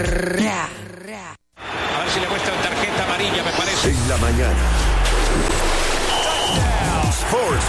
A ver si le muestran tarjeta amarilla, me parece. En la mañana. Sports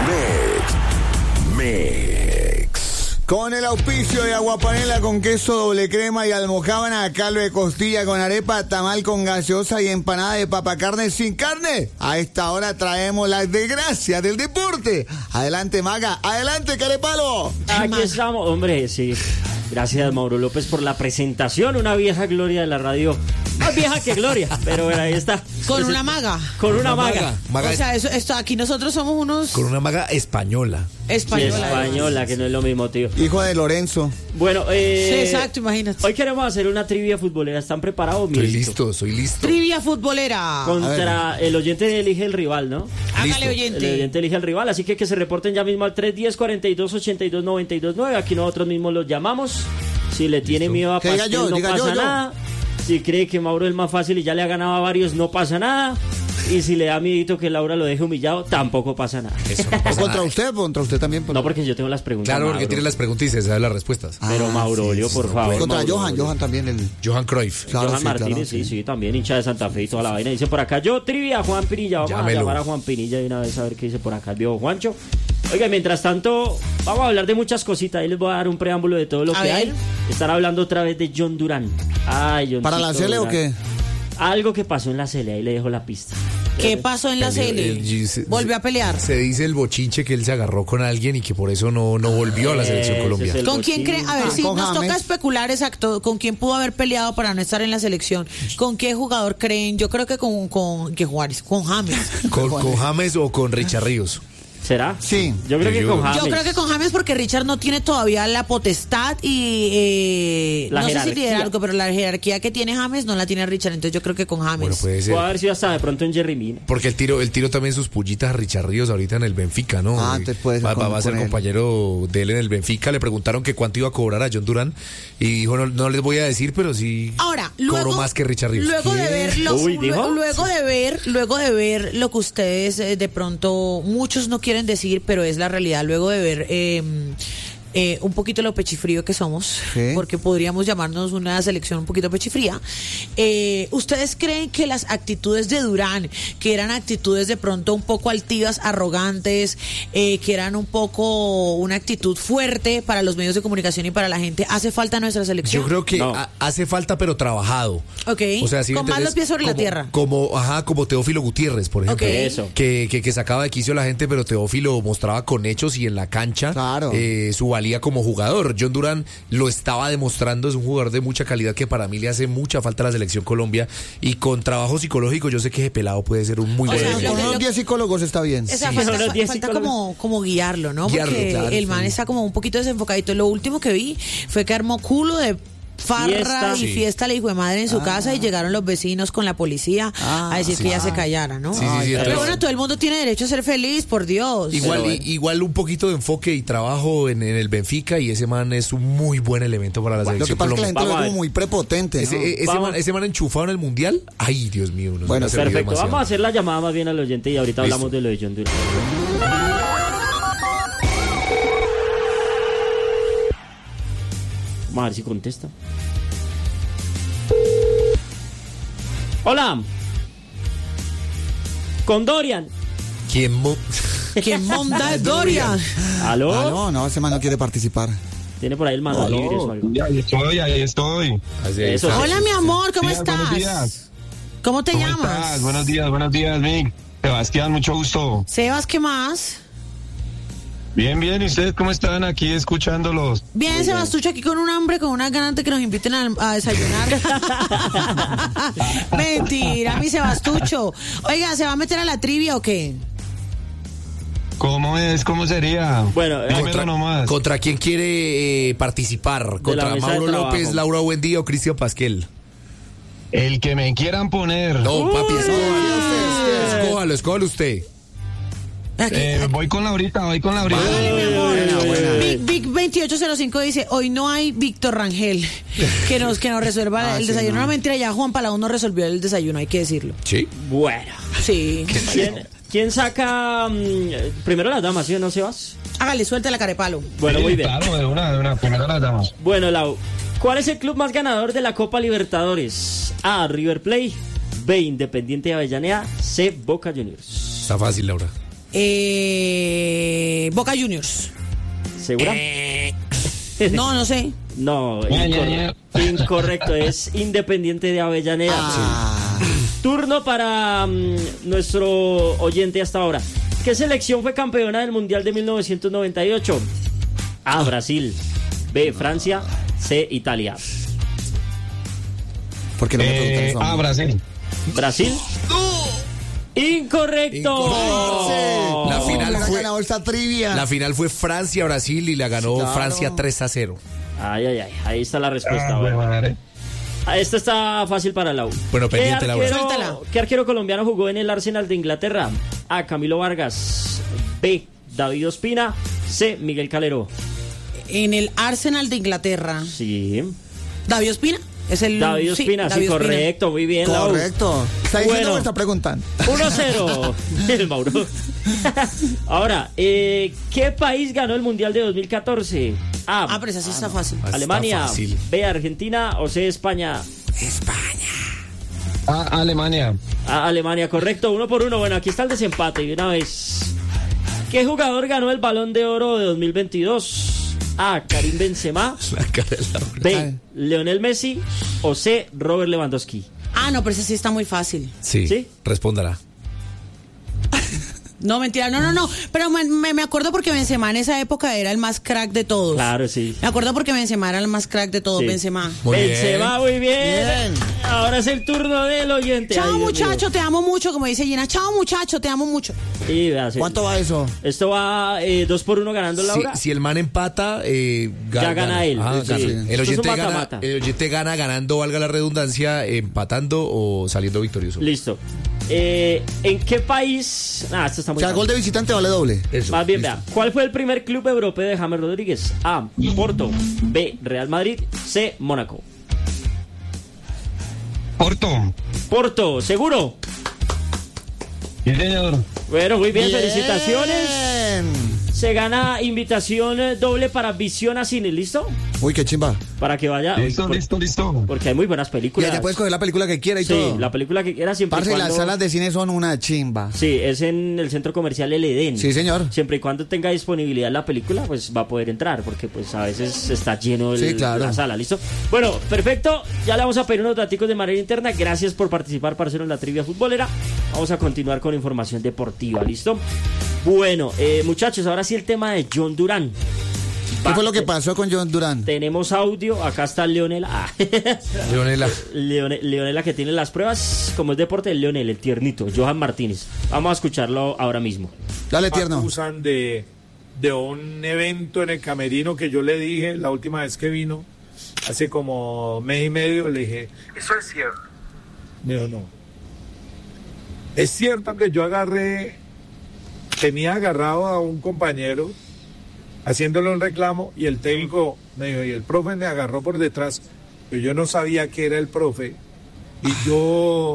Mix. Con el auspicio de Aguapanela con queso doble crema y almojábana, caldo de costilla con arepa, tamal con gaseosa y empanada de papa carne sin carne. A esta hora traemos las desgracias del deporte. Adelante, Maga. Adelante, Carepalo. Aquí estamos, hombre, sí. Gracias, Mauro López, por la presentación. Una vieja gloria de la radio. Más vieja que Gloria, pero bueno, ahí está. Con una maga. Con una maga. O sea, esto aquí nosotros somos unos... Con una maga española. Española, que no es lo mismo, tío. Hijo de Lorenzo. Bueno, sí, exacto, imagínate. Hoy queremos hacer una trivia futbolera. ¿Están preparados? Soy listo. Trivia futbolera. Contra el oyente elige el rival, ¿no? Hágale, oyente. El oyente elige el rival, así que se reporten ya mismo al 310-42-82-92-9. Aquí nosotros mismos los llamamos. Si le tiene miedo a pastel, no pasa nada. Si cree que Mauro es más fácil y ya le ha ganado a varios, no pasa nada. Y si le da miedito que Laura lo deje humillado, tampoco pasa nada. Eso no pasa ¿Contra nada. usted también? No, porque yo tengo las preguntas. Claro, Mauro. porque tiene las preguntas y se sabe las respuestas. Pero Maurolio, sí, por favor. Contra Mauro, Johan también. Johan Cruyff. Claro, Johan sí, Martínez, claro, sí, también hincha de Santa Fe y toda la vaina. Dice por acá, yo trivia, Juan Pinilla. Vamos Llámelo. a llamar a Juan Pinilla de una vez a ver qué dice por acá el viejo Juancho. Oiga, mientras tanto, vamos a hablar de muchas cositas. Ahí les voy a dar un preámbulo de todo lo que hay. Están hablando otra vez de John Durán. Ay, John. ¿Para la Cele o qué? Algo que pasó en la Cele, ahí le dejo la pista. ¿Qué pasó en la Cele? ¿Volvió a pelear? Se dice el bochinche que él se agarró con alguien y que por eso no volvió a la selección colombiana. ¿Con quién cree? A ver, si nos toca especular exacto, ¿con quién pudo haber peleado para no estar en la selección? ¿Con qué jugador creen? Yo creo que con Juárez, con James. Con James o con Richard Ríos. ¿Será? Sí. Yo creo que con James. Yo creo que con James porque Richard no tiene todavía la potestad y la no jerarquía. sé si liderazgo, pero la jerarquía que tiene James no la tiene Richard, entonces yo creo que con James. Bueno, puede ser. Puede haber sido hasta de pronto en Jerry Mina. Porque el tiro también sus pullitas a Richard Ríos ahorita en el Benfica, ¿no? Antes puede ser va a ser compañero de él en el Benfica. Le preguntaron que cuánto iba a cobrar a John Durán y dijo, no les voy a decir, pero sí ahora, luego, cobró más que Richard Ríos. Luego de verlo, luego de ver lo que ustedes de pronto muchos no quieren decir, pero es la realidad, luego de ver un poquito lo pechifrío que somos, ¿sí? Porque podríamos llamarnos una selección un poquito pechifría. ¿Ustedes creen que las actitudes de Durán, que eran actitudes de pronto un poco altivas, arrogantes, que eran un poco una actitud fuerte para los medios de comunicación y para la gente, hace falta en nuestra selección? Yo creo que No. hace falta, pero trabajado. Ok, O sea, ¿sí con más los pies sobre la tierra. Como Teófilo Gutiérrez, por ejemplo. Ok. Eso. Que sacaba de quicio a la gente, pero Teófilo mostraba con hechos y en la cancha Claro. su valía como jugador. John Durán lo estaba demostrando, es un jugador de mucha calidad que para mí le hace mucha falta a la selección Colombia y con trabajo psicológico yo sé que ese pelado puede ser un muy buen sea, ejemplo. Con unos 10 psicólogos está bien. Esa Sí. falta, Unos 10 falta psicólogos. como guiarlo, ¿no? Guiarlo, Porque claro, el man sí. está como un poquito desenfocadito. Lo último que vi fue que armó culo de farra Fiesta. y fiesta le hijo de madre en su casa y llegaron los vecinos con la policía a decir que ya se callara, ¿no? Sí, Pero entonces- bueno, todo el mundo tiene derecho a ser feliz, por Dios. Igual un poquito de enfoque y trabajo en el Benfica y ese man es un muy buen elemento para la Lo que selección pasa es que la colombiana. gente lo Vamos a ve ver. como muy prepotente, ¿no? Ese man enchufado en el mundial, ay Dios mío, nos Bueno, ha servido Perfecto, demasiado. vamos a hacer la llamada más bien al oyente y ahorita Listo. hablamos de lo de John Durán. Vamos a ver si contesta. Hola. Con Dorian. ¿Quién ¿Quién monta es Dorian? ¿Aló? No, ese man no quiere participar. Tiene por ahí el mando libre o algo. Ahí estoy. Eso sí. Hola, mi amor, ¿cómo Buenos estás? días. ¿Cómo te ¿Cómo llamas? estás? Buenos días, Mick. Sebastián, mucho gusto. Sebas, ¿qué más? Bien, ¿y ustedes cómo están aquí escuchándolos? Bien, Sebastucho, aquí con un hambre, con unas ganas de que nos inviten a desayunar. Mentira, mi Sebastucho. Oiga, ¿se va a meter a la trivia o qué? ¿Cómo es? ¿Cómo sería? Bueno, Dímelo nomás. ¿Contra quién quiere participar? ¿Contra mesa de Mauro trabajo. López, Laura Buendía o Cristian Pasquel? El que me quieran poner. No, papi, escójalo usted. Voy con Laurita. Vic 2805 dice, hoy no hay Víctor Rangel que nos resuelva el desayuno. No, mentira, ya Juan Palau no resolvió el desayuno, hay que decirlo. Sí. bueno. Sí. ¿Quién saca primero las damas, sí o no, Sebas? Hágale, suelta la carepalo. Bueno, muy bien. Claro, de una, primero las damas. Bueno, Lau, ¿Cuál es el club más ganador de la Copa Libertadores? A, River Plate. B, Independiente de Avellaneda. C, Boca Juniors. Está fácil, Laura. Boca Juniors. ¿Segura? No sé. No, incorrecto. Es Independiente de Avellaneda. Turno para nuestro oyente hasta ahora. ¿Qué selección fue campeona del Mundial de 1998? A, Brasil. B, Francia. C, Italia. ¿Por qué no me preguntan eso? Brasil. ¿Brasil? ¡Incorrecto! La final ¿Cómo fue ganado esta trivia? La final fue Francia-Brasil y la ganó Francia 3-0. Ay, ahí está la respuesta. Madre. Esta está fácil para Lau. Bueno, pendiente, Laura. Suéltala. ¿Qué arquero colombiano jugó en el Arsenal de Inglaterra? A, Camilo Vargas. B, David Ospina. C, Miguel Calero. En el Arsenal de Inglaterra. Sí. ¿David Ospina? Es el David Ospina, sí, David Ospina. correcto, muy bien, Lau. Correcto. ¿Está diciendo Bueno. o está preguntando? 1-0. El Mauro. Ahora, ¿qué país ganó el Mundial de 2014? A, Pero esa sí está fácil. Alemania. Está fácil. B, Argentina. O C, España. Alemania. A, Alemania, correcto. 1-1. Bueno, aquí está el desempate de una vez. ¿Qué jugador ganó el Balón de Oro de 2022? A, Karim Benzema. La cara de Laura. B, Lionel Messi. O C, Robert Lewandowski. No, pero esa sí está muy fácil. Sí, ¿Sí? respóndala. No, mentira, no. Pero me acuerdo porque Benzema en esa época era el más crack de todos. Claro, sí. Me acuerdo porque Benzema era el más crack de todos, Sí. Benzema. Muy Benzema, muy bien. Bien. Ahora es el turno del oyente. Chao, Ay, Dios muchacho, te amo mucho, como dice Gina. Chao, muchacho, te amo mucho. mío. Y vea, sí. ¿Cuánto va eso? Esto va 2-1 ganando Laura. Si el man empata, Ya gana él. Ah, Sí, gana. sí. El Esto es oyente un gana, mata-mata. el oyente gana ganando, valga la redundancia, empatando o saliendo victorioso. Listo. ¿En qué país? Esto está O muy sea, fácil. gol de visitante vale doble. Eso, Más bien, listo. vea. ¿Cuál fue el primer club europeo de James Rodríguez? A, Porto. B, Real Madrid. C, Mónaco. Porto, ¿seguro? Sí, señor. Bueno, muy bien, Bien. felicitaciones. Se gana invitación doble para Visión a Cine, ¿listo? Uy, qué chimba. Para que vaya. Listo. Porque hay muy buenas Y películas. allá puedes coger la película que quiera y Sí, todo. la película que quiera siempre y Parce, cuando... las salas de cine son una chimba. Sí, es en el centro comercial El Edén. Sí, señor. Siempre y cuando tenga disponibilidad la película, pues va a poder entrar, porque pues a veces está lleno Sí, claro. la sala, ¿listo? Bueno, perfecto, ya le vamos a pedir unos daticos de manera interna. Gracias por participar, parcero, en la trivia futbolera. Vamos a continuar con información deportiva, ¿listo? Bueno, muchachos, ahora sí el tema de John Durán. ¿Qué fue lo que pasó con John Durán? Tenemos audio, acá está Leonela. Leonela. Leonela que tiene las pruebas, como es deporte, Leonel, el tiernito, Johan Martínez. Vamos a escucharlo ahora mismo. Dale, tierno. Acusan de un evento en el camerino que yo le dije la última vez que vino, hace como mes y medio, le dije, ¿eso es cierto? Me dijo, no. Es cierto que yo tenía agarrado a un compañero haciéndole un reclamo y el técnico me dijo, y el profe me agarró por detrás, pero yo no sabía que era el profe y yo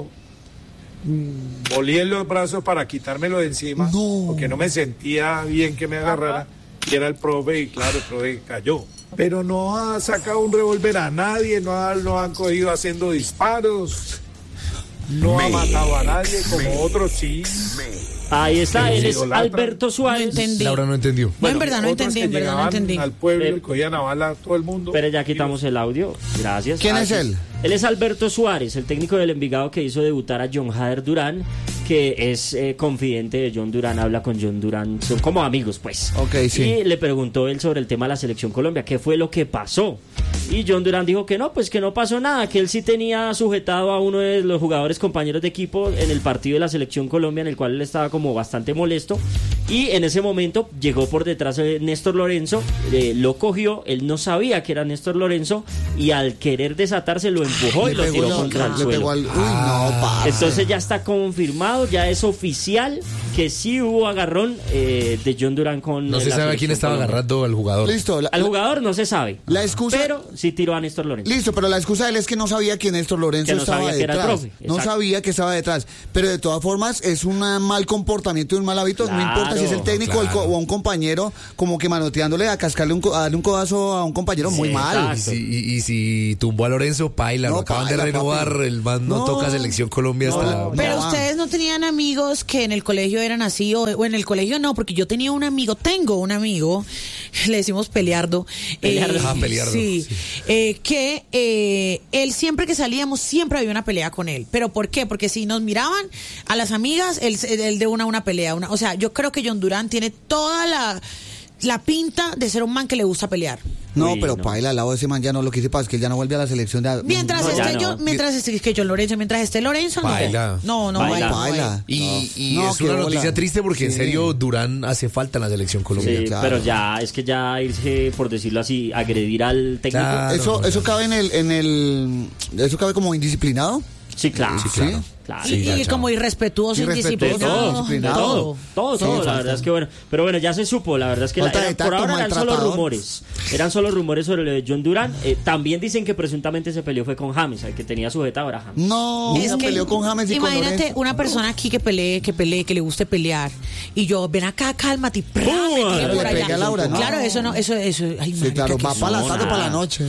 volé los brazos para quitármelo de encima porque no me sentía bien que me agarrara y era el profe y claro, el profe cayó. Pero no ha sacado un revólver a nadie, no han cogido haciendo disparos, no ha matado a nadie como otros sí. Ahí está, él es idolatra. Alberto Suárez. No entendí. Laura no entendió. No, en verdad no Otros entendí, que en verdad no llegaban entendí. al pueblo Pero- y cogían a bala a todo el mundo. Pero ya quitamos el audio. Gracias. ¿Quién es Así él? Él es Alberto Suárez, el técnico del Envigado que hizo debutar a John Hader Durán, que es confidente de John Durán, habla con John Durán, son como amigos, pues. Ok, sí. Y le preguntó él sobre el tema de la Selección Colombia, qué fue lo que pasó. Y John Durán dijo que no, pues que no pasó nada, que él sí tenía sujetado a uno de los jugadores compañeros de equipo en el partido de la Selección Colombia, en el cual él estaba como bastante molesto. Y en ese momento llegó por detrás de Néstor Lorenzo, lo cogió, él no sabía que era Néstor Lorenzo, y al querer desatarse lo empujó y lo tiró contra el le suelo. pegó al... Uy, no, parce. Entonces ya está confirmado, ya es oficial que sí hubo agarrón de John Durán con No se la sabe a quién Selección estaba Colombia. agarrando al jugador. Listo. Al jugador no se sabe. La excusa... Pero sí tiró a Néstor Lorenzo. Listo, pero la excusa de él es que no sabía que Néstor Lorenzo Que no estaba sabía que era el detrás. profe, No exacto. sabía que estaba detrás. Pero de todas formas es un mal comportamiento y un mal hábito. No Claro. importa si es el técnico claro. o a un compañero, como que manoteándole a cascarle a darle un codazo a un compañero, muy mal. Y si tumbó a Lorenzo, paila, lo acaban de renovar, papi. el man no toca Selección Colombia hasta... Pero ustedes no tenían amigos que en el colegio eran así, o en el colegio no, porque yo tengo un amigo, le decimos Peleardo. Peleardo. Sí. Que él siempre que salíamos, siempre había una pelea con él. ¿Pero por qué? Porque si nos miraban a las amigas, él de una pelea. O sea, yo creo que John Durán tiene toda la pinta de ser un man que le gusta pelear. No, pero paila, al lado de ese man ya no, lo que dice pasa es que él ya no vuelve a la selección de... Mientras esté John Lorenzo, mientras esté Lorenzo, paila. no. Paila. Y No, es una noticia bola. triste porque en serio Durán hace falta en la Selección Colombia. Sí, claro. pero ya irse, por decirlo así, agredir al técnico. Claro. Eso cabe eso cabe como indisciplinado. Sí, claro. Sí, claro. Claro. Y ya, como irrespetuoso, indisciplinado. Todo, la verdad es que bueno, pero bueno, ya se supo, la verdad es que Falta de por tacto, ahora maltratador. eran solo rumores sobre lo de John Durán. También dicen que presuntamente se peleó fue con James, el que tenía sujetado era James. No, peleó con James y con imagínate Lorenzo. una persona aquí que pelee, que le guste pelear, y yo, ven acá, cálmate, y ¡prum! me tiro le por pegué allá. a Laura, ¿no? Claro, eso, ay, Sí, marica, claro, qué va para la tarde o para la noche.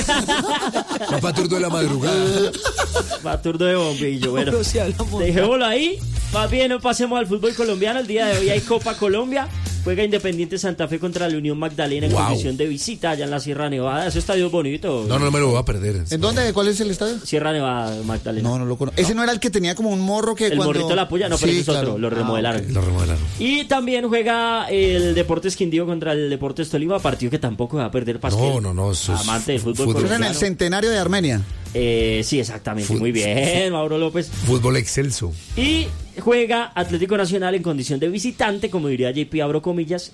Va para turno de la madrugada. Va turno de bombillo, bueno. Pero si hablamos Dejémoslo ahí. Más bien, pasemos al fútbol colombiano. El día de hoy hay Copa Colombia. Juega Independiente Santa Fe contra la Unión Magdalena en condición de visita allá en la Sierra Nevada. Ese estadio es bonito. No me lo voy a perder. ¿En dónde? ¿Cuál es el estadio? Sierra Nevada, Magdalena. No lo conozco. Ese no era el que tenía como un morro que El morrito de la puya, no, pero ese es otro, lo remodelaron. Lo remodelaron. Y también juega el Deportes Quindío contra el Deportes Tolima, partido que tampoco va a perder Pasquel. No, eso es amante del fútbol Eso era en colombiano. el centenario de Armenia. Sí, exactamente. Muy bien, Mauro López. Fútbol excelso. Y juega Atlético Nacional en condición de visitante, como diría JP, abro comillas.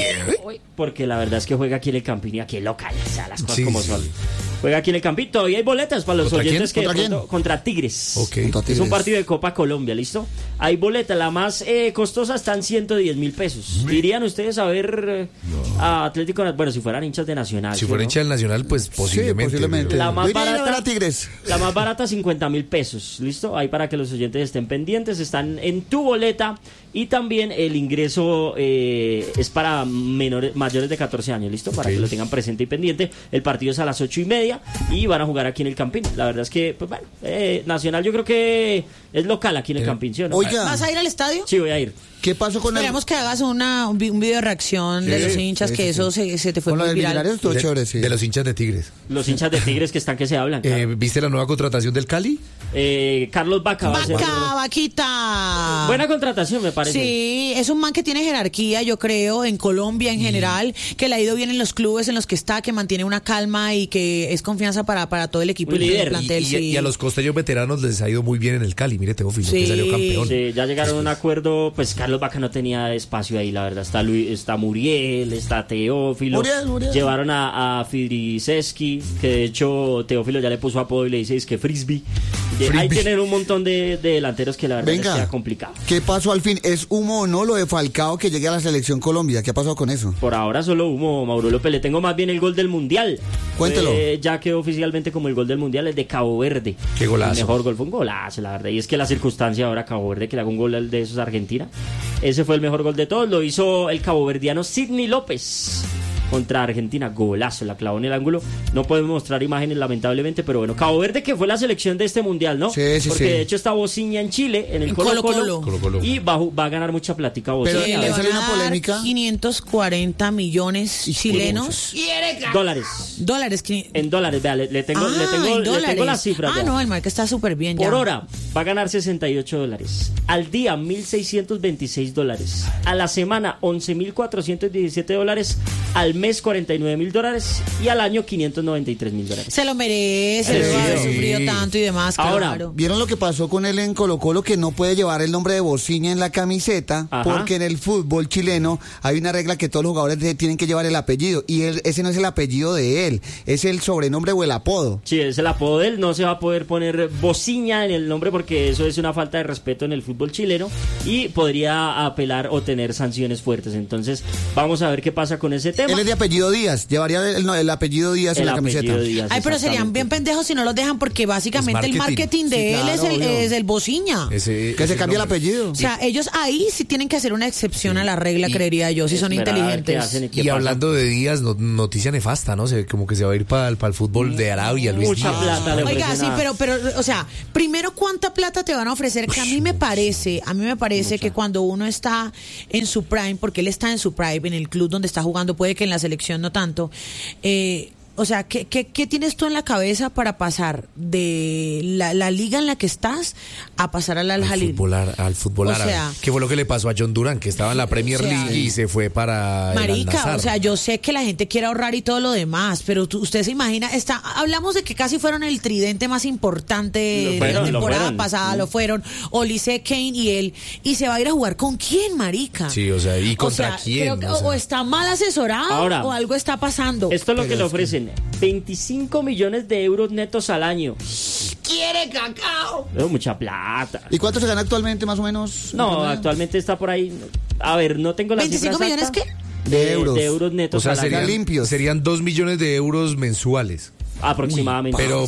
Porque la verdad es que juega aquí en el Campín y aquí en local, o sea, las cosas Sí, como sí. son. Juega aquí en el Campito y hay boletas para los ¿Contra oyentes quién? que ¿Contra de pronto- quién? contra Tigres. Ok. Contra Es Tigres. un partido de Copa Colombia, ¿listo? Hay boletas, la más costosa están 110.000 pesos. ¿Irían ustedes a ver a Atlético Nacional? Bueno, si fueran hinchas de Nacional. Si ¿sí, fuera no? hincha del Nacional, pues posiblemente. Sí, posiblemente. La más Yo iría a barata- ver a Tigres. La más barata, 50.000 pesos, ¿listo? Ahí para que los oyentes estén pendientes, están en tu boleta. Y también el ingreso es para mayores de 14 años, ¿listo? Para Ok. que lo tengan presente y pendiente. El partido es a las 8:30 y van a jugar aquí en el Campín. La verdad es que, pues bueno, Nacional yo creo que es local aquí en el Campín, ¿sí o no? Oiga, ¿Vas a ir al estadio? Sí, voy a ir. ¿qué pasó con Esperemos que hagas un video de reacción de los hinchas, que eso se te fue con lo muy del viral. Millonarios? Estuvo chévere, sí. De los hinchas de Tigres. Los hinchas de Tigres que están que se hablan. Claro. ¿Viste la nueva contratación del Cali? Carlos Vaca va a ser... Vaca, vaquita. Buena contratación, me parece. Sí, es un man que tiene jerarquía, yo creo, en Colombia en general, que le ha ido bien en los clubes en los que está, que mantiene una calma y que es confianza para todo el equipo Un y el líder. plantel. sí. Y a los costeños veteranos les ha ido muy bien en el Cali. Mire, Teófilo, Sí. que salió campeón. Sí, ya llegaron a un acuerdo, pues Carlos Vaca no tenía espacio ahí, la verdad. Está Muriel, está Teófilo. Muriel. Llevaron a Fidriseski, que de hecho Teófilo ya le puso apodo y le dice es que Frisbee. Ahí tienen un montón de delanteros que la verdad les queda complicado. ¿Qué pasó al fin? ¿Es humo o no lo de Falcao que llegue a la selección Colombia? ¿Qué ha pasado con eso? Por ahora solo humo, Mauro López. Le tengo más bien el gol del Mundial. Cuéntelo. Ya quedó oficialmente como el gol del Mundial, es de Cabo Verde. Qué golazo. El mejor gol fue un golazo, la verdad. Y es que la circunstancia ahora, Cabo Verde, que le haga un gol de esos a Argentina. Ese fue el mejor gol de todos. Lo hizo el caboverdiano Sidney López contra Argentina. Golazo, la clavó en el ángulo. No podemos mostrar imágenes, lamentablemente, pero bueno. Cabo Verde, que fue la selección de este Mundial, ¿no? Sí, sí, Porque sí. de hecho está Bociña en Chile, en el En Colo-Colo. Colo-Colo. Y va a ganar mucha plática Pero, Bociña. ahí Le van salió a una dar polémica. 540 millones chilenos. Dólares. Dólares. En dólares, vea, le tengo la cifra. ya. No, el marca está súper bien ya. Por hora va a ganar $68. Al día, $1,626. A la semana, $11,417. Al mes, $49,000. Y al año, $593,000. Se lo merece, Sí. haber sufrido tanto y demás, Ahora, claro. ¿Vieron lo que pasó con él en Colo-Colo? Que no puede llevar el nombre de Bociña en la camiseta, Ajá. porque en el fútbol chileno hay una regla que todos los jugadores tienen que llevar el apellido, y ese no es el apellido de él, es el sobrenombre o el apodo. Sí, es el apodo de él. No se va a poder poner Bociña en el nombre porque eso es una falta de respeto en el fútbol chileno y podría apelar o tener sanciones fuertes. Entonces, vamos a ver qué pasa con ese tema. tema. Él es de apellido Díaz, llevaría el apellido Díaz en la camiseta. Díaz, pero serían bien pendejos si no los dejan porque básicamente el marketing de él es el bociña. Que se cambie el apellido. O sea, ellos ahí sí tienen que hacer una excepción a la regla, creería yo, si son inteligentes. Y hablando de Díaz, noticia nefasta, ¿no? Como que se va a ir para el fútbol de Arabia, Luis Mucha Díaz. plata le Oiga, sí, pero, o sea, primero, ¿cuánta plata te van a ofrecer? Que a mí me parece que cuando uno está en su prime, porque él está en su prime, en el club donde está jugando, puede que en la selección no tanto, o sea, ¿qué tienes tú en la cabeza para pasar de la liga en la que estás a pasar al Al-Hilal? Al fútbol árabe. Sea, ¿qué fue lo que le pasó a John Durán, que estaba en la Premier League y se fue para marica, el Al-Nassr? o sea, yo sé que la gente quiere ahorrar y todo lo demás, pero usted se imagina, hablamos de que casi fueron el tridente más importante de la temporada pasada, lo fueron Olise, Kane y él, y se va a ir a jugar ¿con quién, marica? Sí, o sea, ¿y contra quién? O está mal asesorado ahora, o algo está pasando. Esto es lo que le ofrecen. 25 millones de euros netos al año. ¡Quiere cacao! Es mucha plata. ¿Y cuánto se gana actualmente, más o menos? No, actualmente está por ahí. A ver, no tengo la cifra ¿25 millones qué? De euros. De euros netos O sea, al año. limpios. Serían 2 millones de euros mensuales. Aproximadamente. Pero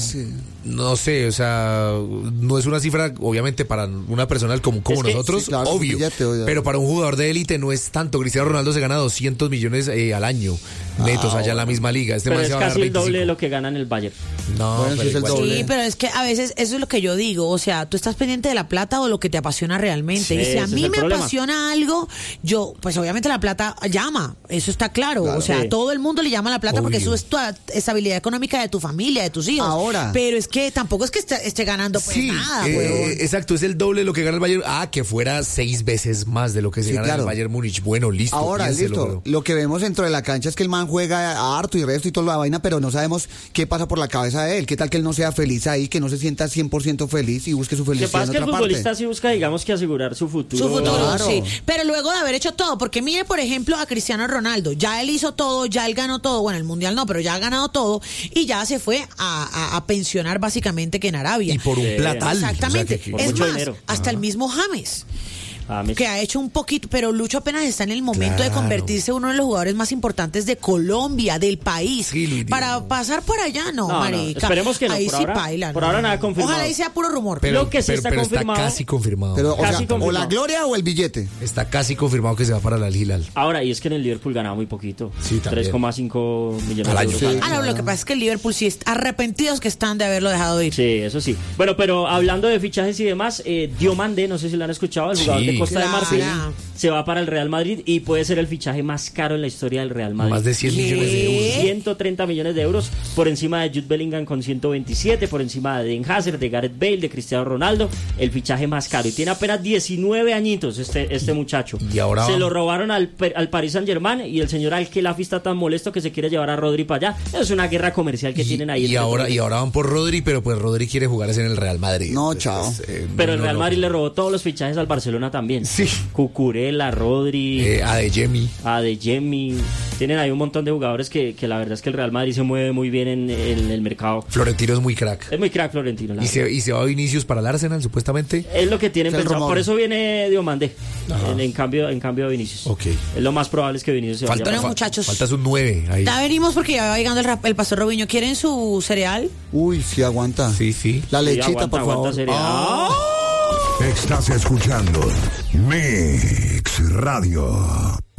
no sé, o sea, no es una cifra obviamente para una persona como nosotros, sí, claro, obvio, pero para un jugador de élite no es tanto. Cristiano Ronaldo se gana 200 millones al año netos allá en la misma liga. Pero es casi el doble de lo que gana en el Bayern. No, bueno, pero es el doble. Sí, pero es que a veces eso es lo que yo digo, o sea, tú estás pendiente de la plata o lo que te apasiona realmente. Sí, y si a mí me problema. apasiona algo, yo, pues obviamente la plata llama, eso está claro. O sea, todo el mundo le llama la plata porque eso es tu estabilidad económica de tu familia, de tus hijos. Ahora. Pero es que tampoco es que esté ganando pues nada, exacto, es el doble de lo que gana el Bayern. Que fuera 6 veces más de lo que se gana en el Bayern Múnich. Bueno, listo. Ahora, listo. Lo que vemos dentro de la cancha es que el man juega harto y resto y toda la vaina, pero no sabemos qué pasa por la cabeza de él. ¿Qué tal que él no sea feliz ahí, que no se sienta 100% feliz y busque su felicidad en otra parte? Que pasa que el futbolista sí busca, digamos, que asegurar su futuro. Su futuro, claro. sí. Pero luego de haber hecho todo, porque mire, por ejemplo, a Cristiano Ronaldo, ya él hizo todo, ya él ganó todo, bueno, el Mundial no, pero ya ha ganado todo y ya se fue a pensionar básicamente que en Arabia. Y por un platal. Exactamente. O sea, es más, dinero. hasta el mismo James. Que ha hecho un poquito, pero Lucho apenas está en el momento de convertirse en uno de los jugadores más importantes de Colombia, del país. Sí, para pasar por allá, no, marica. Esperemos que no. Ahí por sí ahora, bailan. Por ahora nada confirmado. Ojalá y sea puro rumor. Lo que sí está confirmado. Está casi confirmado. Pero, Casi confirmado. o la gloria o el billete. Está casi confirmado que se va para el Al-Hilal. Ahora, y es que en el Liverpool ganaba muy poquito. Sí, también. 3,5 millones Al de año. euros. Sí. No, lo que pasa es que el Liverpool sí está arrepentidos que están de haberlo dejado ir. Sí, eso sí. Bueno, pero hablando de fichajes y demás, Diomande, no sé si lo han escuchado, el jugador de Costa de Marfil, se va para el Real Madrid y puede ser el fichaje más caro en la historia del Real Madrid. Más de 100 millones de euros. 130 millones de euros, por encima de Jude Bellingham con 127, por encima de Eden Hazard, de Gareth Bale, de Cristiano Ronaldo, el fichaje más caro. Y tiene apenas 19 añitos este muchacho. Y ahora se lo robaron al Paris Saint-Germain y el señor Al-Khelafi está tan molesto que se quiere llevar a Rodri para allá. Es una guerra comercial que tienen ahí. Y ahora van por Rodri, pero pues Rodri quiere jugar en el Real Madrid. No, chao. Pero el Real Madrid le robó todos los fichajes al Barcelona también. Sí. Cucurella, Rodri, Adeyemi. Tienen ahí un montón de jugadores que la verdad es que el Real Madrid se mueve muy bien en el mercado. Florentino es muy crack. Es muy crack Florentino. Y se va a Vinicius para el Arsenal, supuestamente. Es lo que tienen pensado. rumor. Por eso viene Diomande en cambio de Vinicius. Ok. Es lo más probable es que Vinicius se vaya. Bueno, muchachos. Falta su 9 ahí. Ya venimos porque ya va llegando el pastor Robinho. ¿Quieren su cereal? Uy, sí, aguanta. Sí. La lechita, Sí, aguanta, por favor. Estás escuchando Mix Radio.